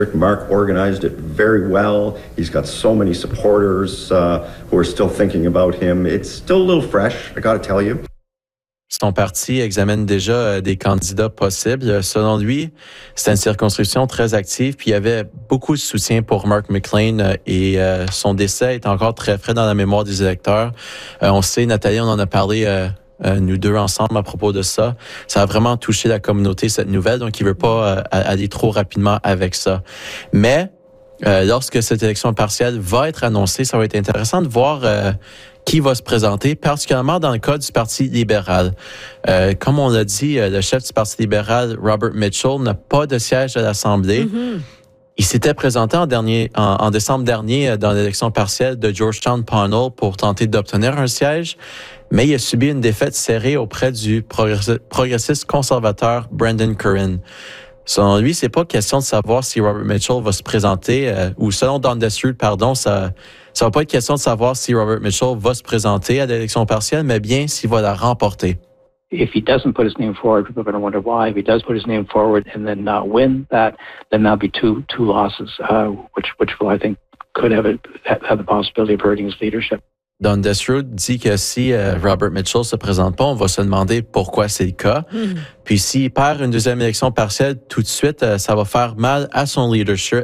Mark organized it very well. He's got so many supporters who are still thinking about him. It's still a little fresh, I got to tell you. Son parti examine déjà des candidats possibles. Selon lui, c'était une circonscription très active, puis il y avait beaucoup de soutien pour Mark McLean et son décès est encore très frais dans la mémoire des électeurs. On sait, Nathalie, on en a parlé nous deux ensemble à propos de ça. Ça a vraiment touché la communauté, cette nouvelle, donc il veut pas aller trop rapidement avec ça. Mais lorsque cette élection partielle va être annoncée, ça va être intéressant de voir qui va se présenter, particulièrement dans le cas du Parti libéral. Comme on l'a dit, le chef du Parti libéral, Robert Mitchell, n'a pas de siège à l'Assemblée. Mm-hmm. Il s'était présenté en décembre dernier dans l'élection partielle de Georgetown Pownal pour tenter d'obtenir un siège, mais il a subi une défaite serrée auprès du progressiste conservateur Brendan Curran. Selon lui, c'est pas question de savoir si Robert Mitchell va se présenter, ou selon Dundas Reid, ça va pas être question de savoir si Robert Mitchell va se présenter à l'élection partielle, mais bien s'il va la remporter. If he doesn't put his name forward, people are going to wonder why. If he does put his name forward and then not win that, then that'll be two losses, which will, I think, could have the possibility of hurting his leadership. Dundas Reid dit que si Robert Mitchell se présente pas, on va se demander pourquoi c'est le cas. Mm. Puis s'il perd une deuxième élection partielle tout de suite, ça va faire mal à son leadership.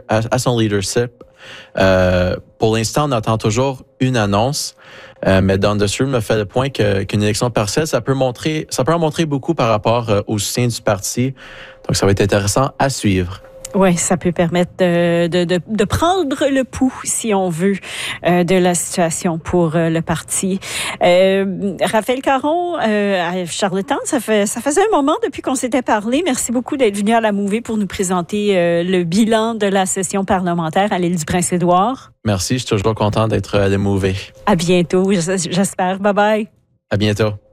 Pour l'instant, on attend toujours une annonce, mais Dundas Reid me fait le point qu'une élection partielle, ça peut en montrer beaucoup par rapport au soutien du parti. Donc, ça va être intéressant à suivre. Oui, ça peut permettre de prendre le pouls, si on veut, de la situation pour le parti. Raphaël Caron, à Charlottetown, ça faisait un moment depuis qu'on s'était parlé. Merci beaucoup d'être venu à la Mouvée pour nous présenter le bilan de la session parlementaire à l'île du Prince-Édouard. Merci, je suis toujours content d'être à la Mouvée. À bientôt, j'espère. Bye-bye. À bientôt.